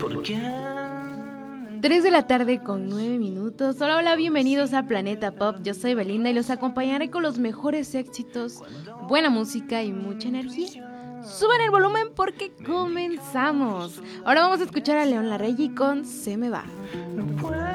3 de la tarde con 9 minutos. Hola, hola, bienvenidos a Planeta Pop. Yo soy Belinda y los acompañaré con los mejores éxitos, buena música y mucha energía. Suban el volumen porque comenzamos. Ahora vamos a escuchar a León Larregui con Se me va.